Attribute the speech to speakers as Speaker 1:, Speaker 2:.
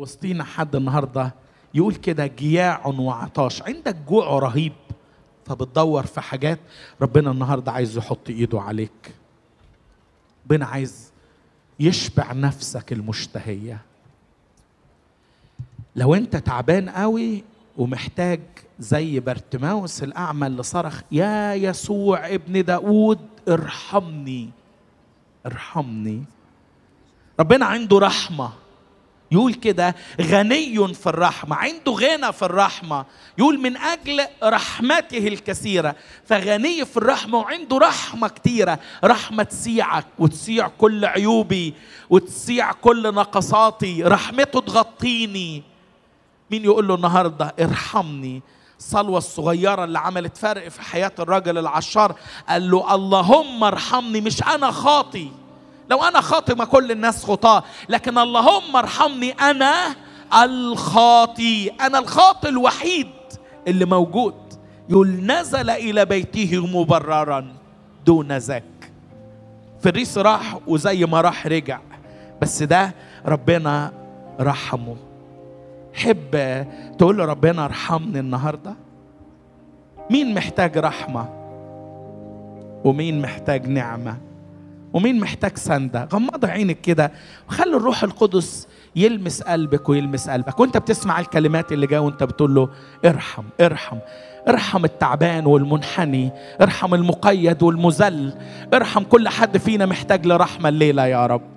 Speaker 1: وسطينا حد النهارده يقول كده جياع وعطاش، عندك جوع رهيب فبتدور في حاجات، ربنا النهارده عايز يحط ايده عليك. ربنا عايز يشبع نفسك المشتهية. لو انت تعبان قوي ومحتاج زي بارتيماوس الأعمى اللي صرخ يا يسوع ابن داود ارحمني ارحمني، ربنا عنده رحمة. يقول كده غني في الرحمة، عنده غنى في الرحمة. يقول من أجل رحمته الكثيرة، فغني في الرحمة وعنده رحمة كتيرة. رحمة تسيعك وتسيع كل عيوبي وتسيع كل نقصاتي، رحمته تغطيني. مين يقول له النهاردة ارحمني؟ الصلوة الصغيرة اللي عملت فرق في حياة الرجل العشار، قال له اللهم ارحمني، مش أنا خاطي، لو أنا خاطئ ما كل الناس خطاة، لكن اللهم ارحمني أنا الخاطي، أنا الخاطئ الوحيد اللي موجود. يقول نزل إلى بيته مبررا دون ذاك. فريس راح وزي ما راح رجع، بس ده ربنا رحمه. حب تقول له ربنا ارحمني النهاردة؟ مين محتاج رحمة ومين محتاج نعمة ومين محتاج سندة؟ غمض عينك كده وخلي الروح القدس يلمس قلبك ويلمس قلبك وانت بتسمع الكلمات اللي جايه، وانت بتقول له ارحم ارحم ارحم التعبان والمنحني، ارحم المقيد والمذل، ارحم كل حد فينا محتاج لرحمة الليلة يا رب.